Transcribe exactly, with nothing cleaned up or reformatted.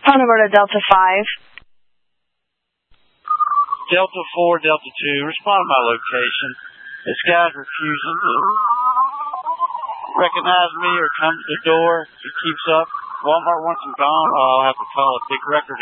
Phone number to Delta five. Delta four, Delta two, respond to my location. This guy's refusing to recognize me or come to the door. He keeps up. Walmart wants him gone. I'll have to call a big record